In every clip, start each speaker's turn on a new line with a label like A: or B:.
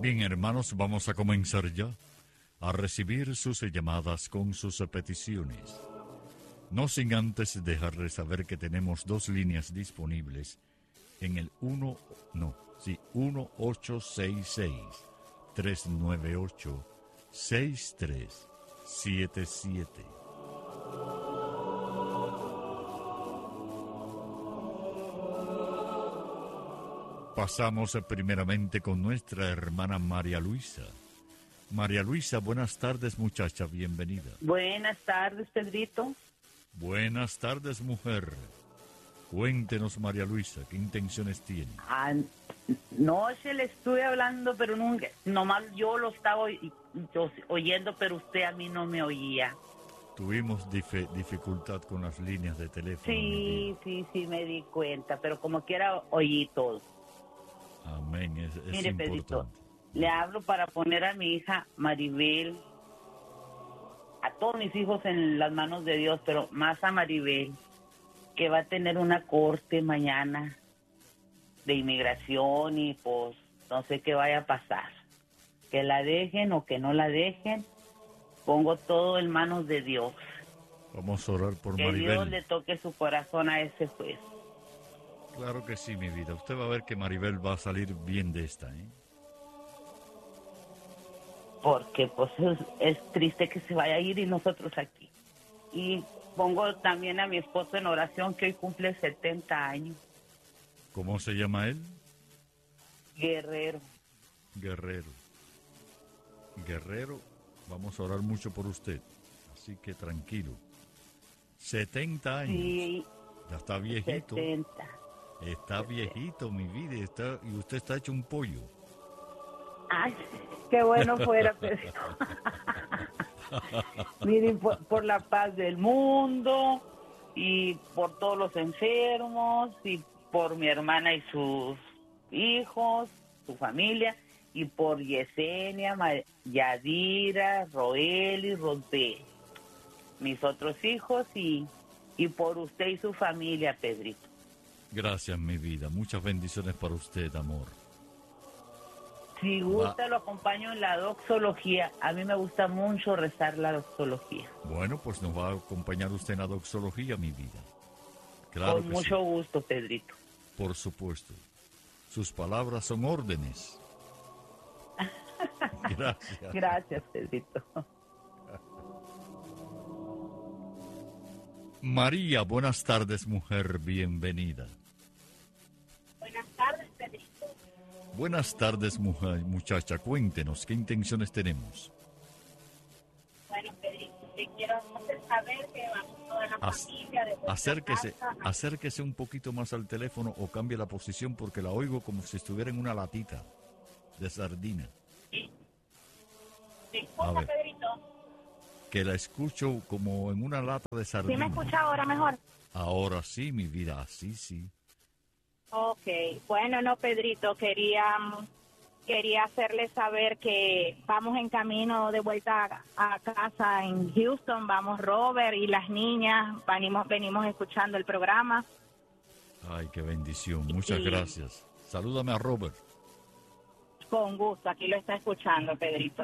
A: Bien, hermanos, vamos a comenzar ya a recibir sus llamadas con sus peticiones. No sin antes dejarles saber que tenemos dos líneas disponibles en el 1866-398-6377. Pasamos primeramente con nuestra hermana María Luisa. María Luisa, buenas tardes, muchacha, bienvenida.
B: Buenas tardes, Pedrito.
A: Buenas tardes, mujer. Cuéntenos, María Luisa, ¿qué intenciones tiene?
B: No se le estuve hablando, pero nunca, nomás yo lo estaba oyendo, pero usted a mí no me oía.
A: Tuvimos dificultad con las líneas de teléfono.
B: Sí, me di cuenta, pero como quiera oí todo.
A: Amén, es
B: Mire,
A: importante.
B: Pedrito, le hablo para poner a mi hija Maribel, a todos mis hijos en las manos de Dios, pero más a Maribel, que va a tener una corte mañana de inmigración y pues no sé qué vaya a pasar. Que la dejen o que no la dejen, pongo todo en manos de Dios.
A: Vamos a orar por
B: que
A: Maribel.
B: Que Dios le toque su corazón a ese juez.
A: Claro que sí, mi vida. Usted va a ver que Maribel va a salir bien de esta, ¿eh?
B: Porque pues es triste que se vaya a ir y nosotros aquí. Y pongo también a mi esposo en oración, que hoy cumple 70 años.
A: ¿Cómo se llama él?
B: Guerrero.
A: Guerrero, vamos a orar mucho por usted. Así que tranquilo. 70 años.
B: Sí.
A: Ya está viejito.
B: 70.
A: Está viejito, mi vida, y usted está hecho un pollo.
B: Ay, qué bueno fuera, Pedro. Miren, por la paz del mundo y por todos los enfermos y por mi hermana y sus hijos, su familia, y por Yesenia, Yadira, Roel y Rosbel, mis otros hijos, y por usted y su familia, Pedrito.
A: Gracias, mi vida. Muchas bendiciones para usted, amor.
B: Si gusta, lo acompaño en la doxología. A mí me gusta mucho rezar la doxología.
A: Bueno, pues nos va a acompañar usted en la doxología, mi vida. Claro.
B: Con mucho gusto, Pedrito.
A: Por supuesto. Sus palabras son órdenes. Gracias.
B: Gracias, Pedrito.
A: María, buenas tardes, mujer, bienvenida.
C: Buenas tardes, Pedrito.
A: Buenas tardes, mujer, muchacha, cuéntenos, ¿qué intenciones tenemos?
C: Bueno, Pedrito, te quiero hacer saber que vamos toda la familia de
A: acérquese un poquito más al teléfono o cambie la posición porque la oigo como si estuviera en una latita de sardina.
C: Sí. ¿Me escucha, Pedrito?
A: Que la escucho como en una lata de sardina.
C: ¿Sí me escucha ahora mejor?
A: Ahora sí, mi vida, así sí.
C: Ok, bueno, no, Pedrito, quería hacerle saber que vamos en camino de vuelta a casa en Houston. Vamos Robert y las niñas, venimos escuchando el programa.
A: Ay, qué bendición, muchas gracias. Salúdame a Robert.
C: Con gusto, aquí lo está escuchando, Pedrito.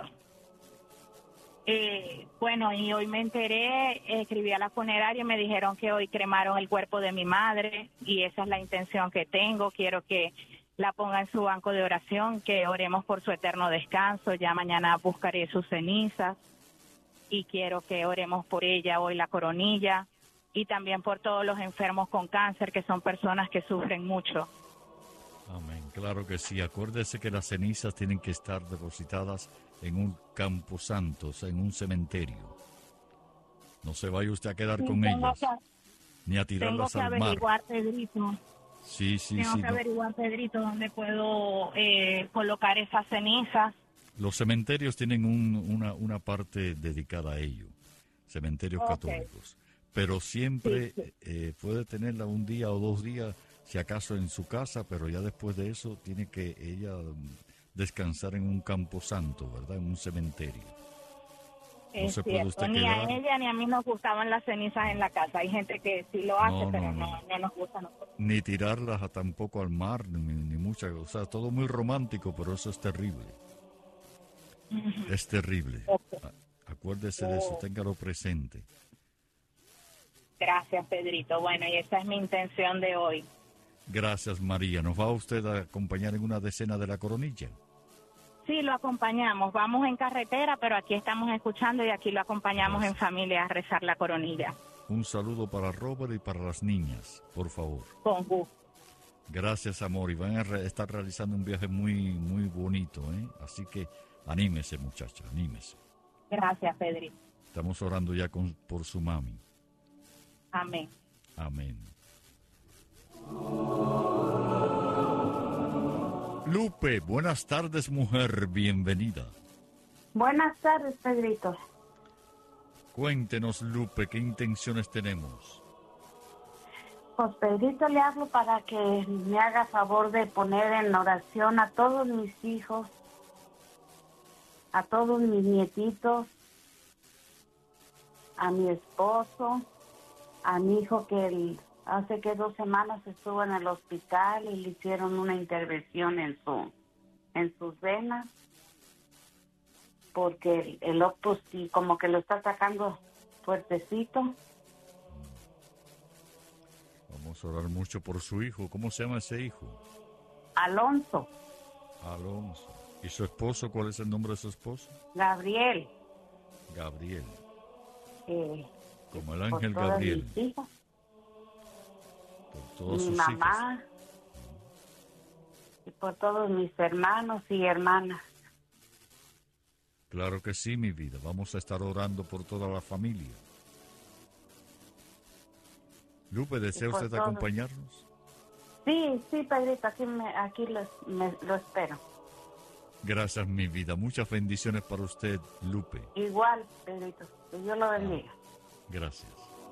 C: Bueno, y hoy me enteré, escribí a la funeraria y me dijeron que hoy cremaron el cuerpo de mi madre y esa es la intención que tengo. Quiero que la ponga en su banco de oración, que oremos por su eterno descanso. Ya mañana buscaré sus cenizas y quiero que oremos por ella hoy la coronilla y también por todos los enfermos con cáncer, que son personas que sufren mucho.
A: Amén, claro que sí. Acuérdese que las cenizas tienen que estar depositadas en un camposanto, o sea, en un cementerio. No se vaya usted a quedar con ellas, ni a tirarlas al mar.
C: Tengo que averiguar, Pedrito.
A: Sí.
C: Tengo que averiguar, Pedrito, dónde puedo colocar esas cenizas.
A: Los cementerios tienen una parte dedicada a ello, cementerios católicos. Pero siempre puede tenerla un día o 2 días, si acaso en su casa, pero ya después de eso tiene que ella descansar en un camposanto, ¿verdad? En un cementerio. No se puede usted
C: ni
A: quedar.
C: a ella ni a mí nos gustaban las cenizas en la casa. Hay gente que sí lo hace, pero no nos gusta a nosotros.
A: Ni tirarlas tampoco al mar, ni muchas, o sea, todo muy romántico, pero eso es terrible. Es terrible.
C: Okay.
A: Acuérdese de eso, téngalo presente.
C: Gracias, Pedrito. Bueno, y esa es mi intención de hoy.
A: Gracias, María. ¿Nos va usted a acompañar en una decena de la coronilla?
C: Sí, lo acompañamos. Vamos en carretera, pero aquí estamos escuchando y aquí lo acompañamos
A: Gracias.
C: en familia a rezar la coronilla.
A: Un saludo para Robert y para las niñas, por favor.
C: Con gusto.
A: Gracias, amor. Y van a estar realizando un viaje muy, muy bonito, ¿eh? Así que anímese, muchacha, anímese.
C: Gracias, Pedrito.
A: Estamos orando ya por su mami.
C: Amén.
A: Amén. Lupe, buenas tardes, mujer, bienvenida.
D: Buenas tardes, Pedrito.
A: Cuéntenos, Lupe, ¿qué intenciones tenemos?
D: Pues Pedrito, le hablo para que me haga favor de poner en oración a todos mis hijos, a todos mis nietitos, a mi esposo, a mi hijo que hace que 2 semanas estuvo en el hospital y le hicieron una intervención en sus venas, porque el octus como que lo está sacando fuertecito.
A: Vamos a orar mucho por su hijo. ¿Cómo se llama ese hijo?
D: Alonso.
A: Alonso. ¿Y su esposo? ¿Cuál es el nombre de su esposo?
D: Gabriel.
A: Gabriel. Como el
D: Por
A: ángel
D: todas
A: Gabriel.
D: mis hijas,
A: Por todos
D: mi
A: sus
D: mamá, y por todos mis hermanos y hermanas.
A: Claro que sí, mi vida. Vamos a estar orando por toda la familia. Lupe, ¿desea
D: por
A: usted
D: todos.
A: acompañarnos?
D: Sí, Pedrito, aquí lo espero.
A: Gracias, mi vida. Muchas bendiciones para usted, Lupe.
D: Igual, Pedrito, que Dios lo bendiga.
A: Gracias.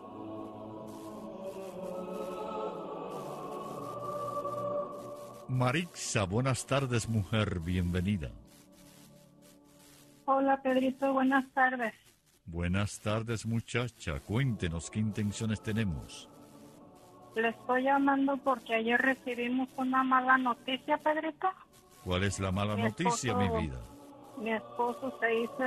A: Marixa, buenas tardes, mujer. Bienvenida.
E: Hola, Pedrito, buenas tardes.
A: Buenas tardes, muchacha. Cuéntenos qué intenciones tenemos.
E: Le estoy llamando porque ayer recibimos una mala noticia, Pedrito.
A: ¿Cuál es la mala
E: Mi
A: noticia,
E: esposo-
A: mi vida?
E: Mi esposo se hizo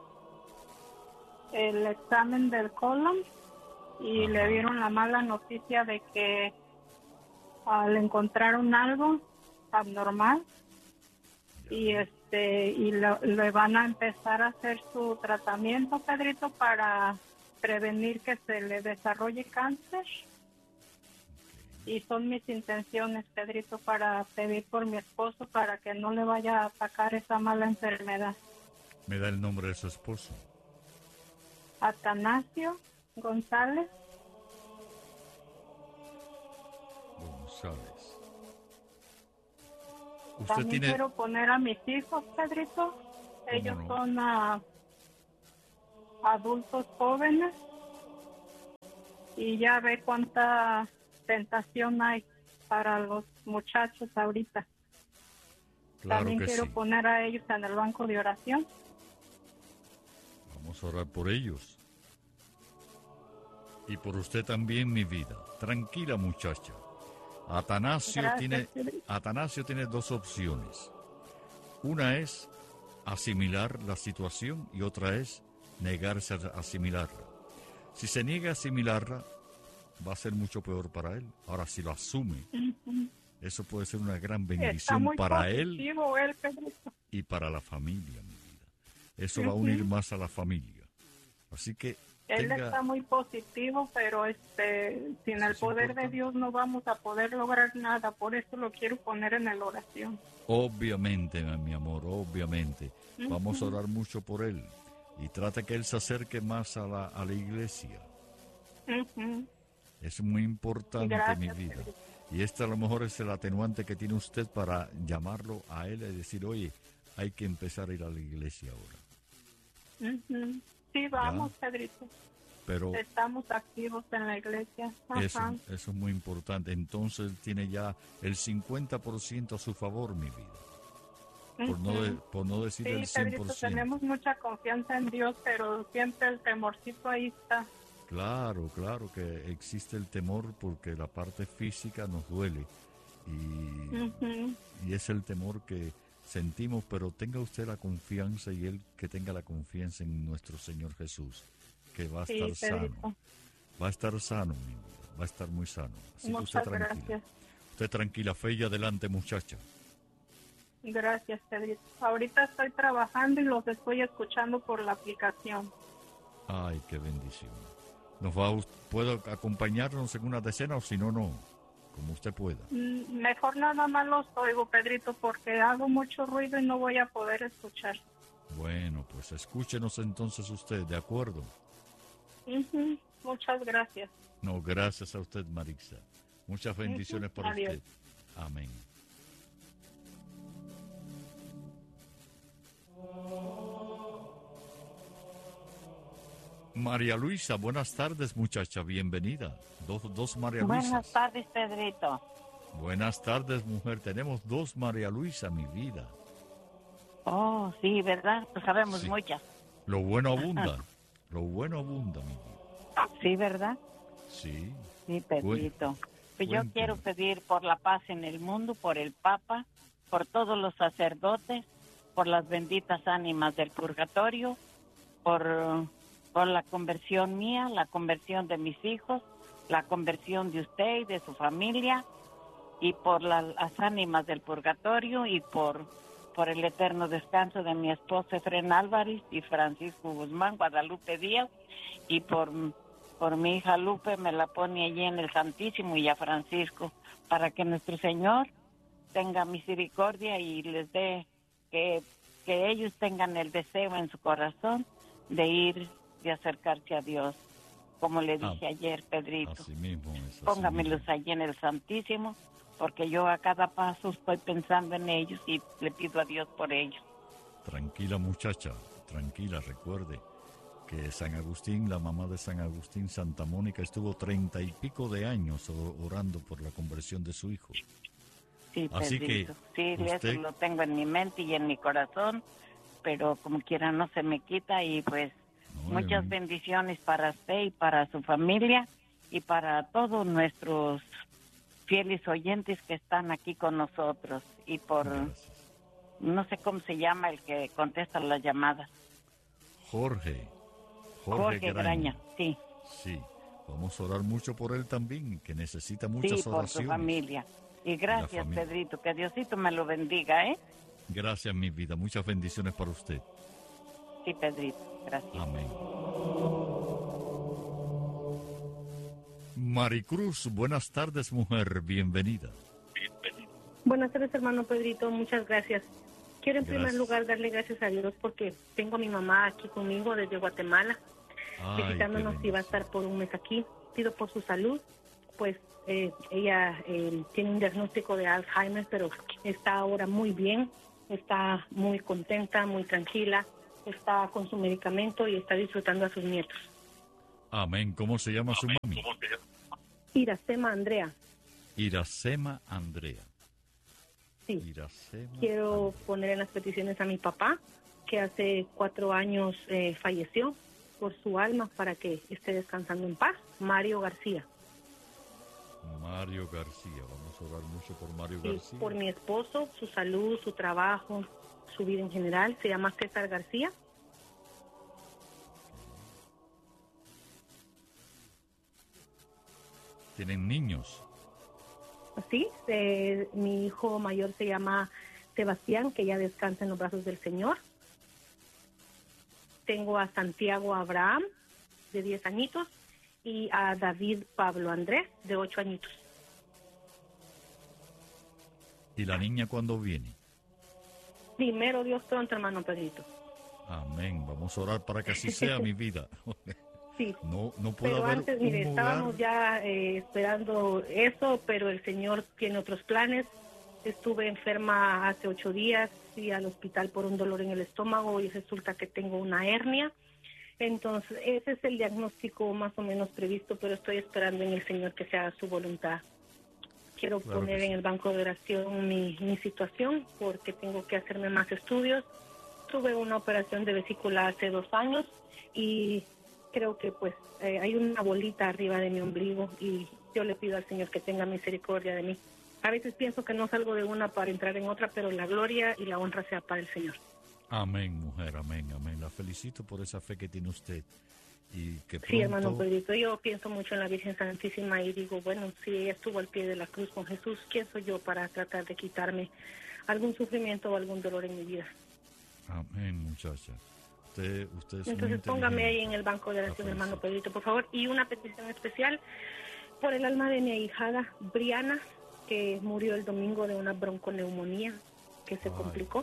E: el examen del colon y
A: Ajá.
E: le dieron la mala noticia de que le encontraron algo abnormal y le van a empezar a hacer su tratamiento, Pedrito, para prevenir que se le desarrolle cáncer. Y son mis intenciones, Pedrito, para pedir por mi esposo para que no le vaya a atacar esa mala enfermedad.
A: ¿Me da el nombre de su esposo?
E: Atanasio González.
A: González. ¿Usted
E: También
A: tiene...?
E: quiero poner a mis hijos, Pedrito. Ellos
A: no?
E: son adultos jóvenes y ya ve cuánta tentación hay para los muchachos ahorita.
A: Claro
E: También
A: que
E: quiero
A: sí.
E: poner a ellos en el banco de oración.
A: Vamos a orar por ellos. Y por usted también, mi vida. Tranquila, muchacha. Atanasio
E: Gracias, Pedrito.
A: tiene 2 opciones. Una es asimilar la situación y otra es negarse a asimilarla. Si se niega a asimilarla, va a ser mucho peor para él. Ahora, si lo asume, eso puede ser una gran
E: Está
A: bendición
E: muy
A: para él
E: positivo él, Pedrito.
A: y para la familia, mi vida. Eso va a unir más a la familia. Así que
E: Él está muy positivo, pero sin el
A: es
E: poder de
A: importante.
E: Dios no vamos a poder lograr nada. Por eso lo quiero poner en la oración.
A: Obviamente, mi amor, obviamente. Vamos a orar mucho por él. Y trata que él se acerque más a la iglesia.
E: Ujú.
A: Es muy importante,
E: Gracias,
A: mi vida.
E: Pedrito.
A: Y este a lo mejor es el atenuante que tiene usted para llamarlo a él y decir, oye, hay que empezar a ir a la iglesia ahora.
E: Ujú. Sí, vamos, Pedrito.
A: Pero
E: Estamos activos en la iglesia.
A: eso
E: Ajá.
A: es muy importante. Entonces tiene ya el 50% a su favor, mi vida. Por no decir
E: Sí,
A: el
E: Pedrito,
A: 100%.
E: tenemos mucha confianza en Dios, pero siempre el temorcito ahí está.
A: Claro que existe el temor porque la parte física nos duele y es el temor que sentimos, pero tenga usted la confianza y él que tenga la confianza en nuestro Señor Jesús, que va a estar sano. Va a estar sano, mi vida, va a estar muy sano. Así que usted tranquila.
E: Gracias.
A: Usted tranquila, fe y adelante, muchacha.
E: Gracias, Pedrito. Ahorita estoy trabajando y los estoy escuchando por la aplicación.
A: Ay, qué bendición. ¿Puedo acompañarnos en una decena o si no, no? Como usted pueda.
E: Mejor nada más los oigo, Pedrito, porque hago mucho ruido y no voy a poder escuchar.
A: Bueno, pues escúchenos entonces usted, ¿de acuerdo?
E: Muchas gracias.
A: No, gracias a usted, Marixa. Muchas bendiciones para
E: Adiós.
A: usted. Amén. María Luisa, buenas tardes, muchacha, bienvenida. Dos María Luisas.
B: Buenas tardes, Pedrito.
A: Buenas tardes, mujer. Tenemos 2 María Luisa, mi vida.
B: Oh, sí, ¿verdad? Pues sabemos
A: Sí.
B: muchas.
A: Lo bueno abunda. Lo bueno abunda, mi vida.
B: Sí, ¿verdad?
A: Sí.
B: Sí, Pedrito. Pues yo
A: cuénteme.
B: quiero pedir por la paz en el mundo, por el Papa, por todos los sacerdotes, por las benditas ánimas del purgatorio, por la conversión mía, la conversión de mis hijos, la conversión de usted y de su familia, y por las ánimas del purgatorio, y por el eterno descanso de mi esposo Efrén Álvarez y Francisco Guzmán, Guadalupe Díaz, y por mi hija Lupe, me la pone allí en el Santísimo, y a Francisco, para que nuestro Señor tenga misericordia y les dé que ellos tengan el deseo en su corazón de acercarse a Dios, como le dije ayer, Pedrito.
A: Así mismo es. Así
B: Póngamelos
A: mismo.
B: allí en el Santísimo, porque yo a cada paso estoy pensando en ellos y le pido a Dios por ellos.
A: Tranquila, muchacha, tranquila, recuerde que San Agustín, la mamá de San Agustín, Santa Mónica, estuvo 30 y pico de años orando por la conversión de su hijo.
B: Sí,
A: Así
B: Pedrito.
A: que
B: Sí,
A: usted-
B: eso lo tengo en mi mente y en mi corazón, pero como quiera no se me quita, y pues
A: No,
B: muchas bendiciones para usted y para su familia y para todos nuestros fieles oyentes que están aquí con nosotros, y por,
A: Gracias.
B: no sé cómo se llama el que contesta las llamadas.
A: Jorge
B: Graña, sí.
A: Sí, vamos a orar mucho por él también, que necesita muchas
B: Sí, por su
A: oraciones.
B: familia. Y gracias,
A: familia.
B: Pedrito, que Diosito me lo bendiga, ¿eh?
A: Gracias, mi vida. Muchas bendiciones para usted.
B: Sí, Pedrito, gracias.
A: Amén. Maricruz, buenas tardes, mujer. Bienvenida.
F: Buenas tardes, hermano Pedrito. Muchas gracias. Quiero en primer
A: Gracias.
F: lugar darle gracias a Dios porque tengo a mi mamá aquí conmigo desde Guatemala,
A: Ay,
F: visitándonos
A: qué
F: y va a estar por un mes aquí. Pido por su salud, pues ella tiene un diagnóstico de Alzheimer, pero está ahora muy bien, está muy contenta, muy tranquila, está con su medicamento y está disfrutando a sus nietos.
A: Amén. ¿Cómo se llama su mami?
F: Iracema Andrea.
A: Iracema Andrea.
F: Sí.
A: Iracema
F: Quiero
A: Andrea.
F: poner en las peticiones a mi papá, que hace 4 años falleció, por su alma, para que esté descansando en paz. Mario García.
A: Mario García. Vamos a orar mucho por Mario
F: Sí,
A: García.
F: por mi esposo, su salud, su trabajo, su vida en general. Se llama César García.
A: ¿Tienen niños?
F: Sí, mi hijo mayor se llama Sebastián, que ya descansa en los brazos del Señor. Tengo a Santiago Abraham, de 10 añitos, y a David Pablo Andrés, de 8 añitos.
A: ¿Y la niña cuándo viene?
F: Primero Dios pronto, hermano Pedrito.
A: Amén. Vamos a orar para que así sea mi vida.
F: Sí.
A: No puede
F: Pero
A: haber
F: antes,
A: un
F: mire,
A: lugar.
F: estábamos ya esperando eso, pero el Señor tiene otros planes. Estuve enferma hace 8 días, fui al hospital por un dolor en el estómago y resulta que tengo una hernia. Entonces, ese es el diagnóstico más o menos previsto, pero estoy esperando en el Señor que se haga su voluntad. Quiero
A: Claro
F: poner
A: que
F: en
A: sí.
F: el banco de oración mi situación porque tengo que hacerme más estudios. Tuve una operación de vesícula hace 2 años y creo que pues hay una bolita arriba de mi ombligo y yo le pido al Señor que tenga misericordia de mí. A veces pienso que no salgo de una para entrar en otra, pero la gloria y la honra sea para el Señor.
A: Amén, mujer, amén, amén. La felicito por esa fe que tiene usted. Y que pronto...
F: Sí, hermano Pedrito, yo pienso mucho en la Virgen Santísima y digo, bueno, si ella estuvo al pie de la cruz con Jesús, ¿quién soy yo para tratar de quitarme algún sufrimiento o algún dolor en mi vida?
A: Amén, muchacha. Usted es
F: Entonces póngame ahí en el banco de oración, hermano Pedrito, por favor. Y una petición especial por el alma de mi ahijada Briana, que murió el domingo de una bronconeumonía que se complicó.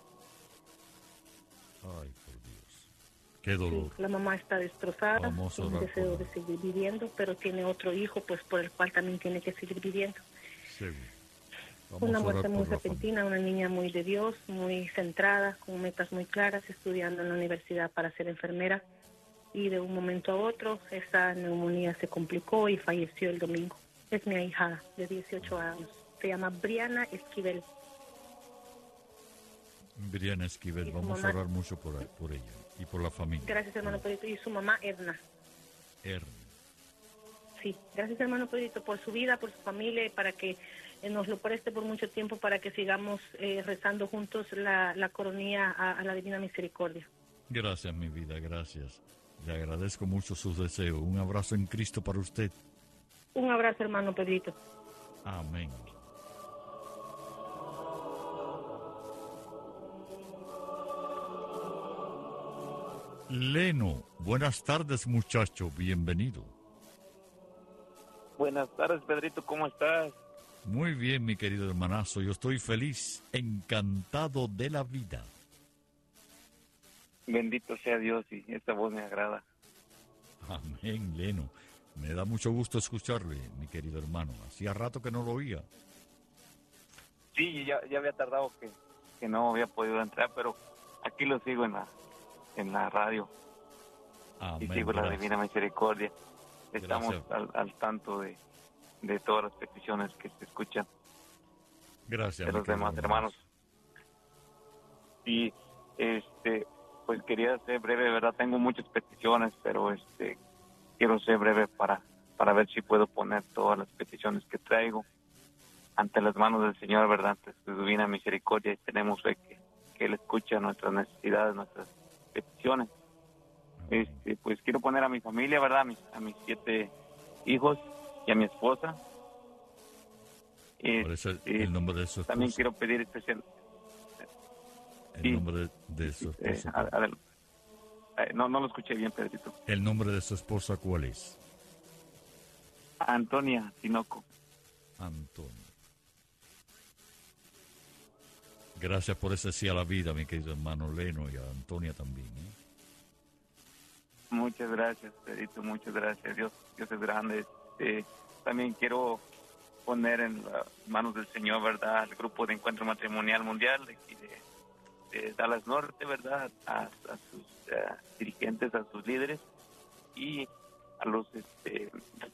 A: Ay, por Dios. Qué dolor.
F: Sí, la mamá está destrozada, sin deseo de seguir viviendo, pero tiene otro hijo, pues por el cual también tiene que seguir viviendo.
A: Seguro.
F: Una muerte muy repentina, una niña muy de Dios, muy centrada, con metas muy claras, estudiando en la universidad para ser enfermera. Y de un momento a otro, esa neumonía se complicó y falleció el domingo. Es mi ahijada de 18 años. Se llama Briana Esquivel.
A: Briana Esquivel, vamos a orar mucho por ella y por la familia.
F: Gracias, hermano Pedrito. Y su mamá, Edna. Sí, gracias, hermano Pedrito, por su vida, por su familia y para que nos lo preste por mucho tiempo para que sigamos rezando juntos la coronilla a la Divina Misericordia.
A: Gracias, mi vida, gracias. Le agradezco mucho sus deseos. Un abrazo en Cristo para usted.
F: Un abrazo, hermano Pedrito.
A: Amén. Leno, buenas tardes, muchacho, bienvenido.
G: Buenas tardes, Pedrito, ¿cómo estás?
A: Muy bien, mi querido hermanazo, yo estoy feliz, encantado de la vida.
G: Bendito sea Dios y esta voz me agrada.
A: Amén, Leno. Me da mucho gusto escucharle, mi querido hermano. Hacía rato que no lo oía.
G: Sí, ya había tardado que no había podido entrar, pero aquí lo sigo en la radio.
A: Amén,
G: y sigo
A: gracias.
G: La Divina Misericordia. Estamos al tanto de todas las peticiones que se escuchan.
A: Gracias,
G: de los demás hermanos. Y pues quería ser breve, ¿verdad? Tengo muchas peticiones, pero quiero ser breve para ver si puedo poner todas las peticiones que traigo ante las manos del Señor, ¿verdad? Ante su divina misericordia, y tenemos fe que Él escucha nuestras necesidades, nuestras peticiones. Pues quiero poner a mi familia, ¿verdad? A mis 7 hijos y a mi esposa.
A: ¿Cuál es el nombre de su esposa?
G: También quiero pedir especial.
A: El nombre de su esposa.
G: No lo escuché bien, Pedrito.
A: ¿El nombre de su esposa cuál es?
G: Antonia Tinoco.
A: Antonia. Gracias por ese sí a la vida, mi querido hermano Leno, y a Antonia también.
G: Muchas gracias, Pedrito, muchas gracias. Dios es grande. También quiero poner en las manos del Señor, ¿verdad?, el grupo de encuentro matrimonial mundial de Dallas Norte, ¿verdad?, a sus dirigentes, a sus líderes y a los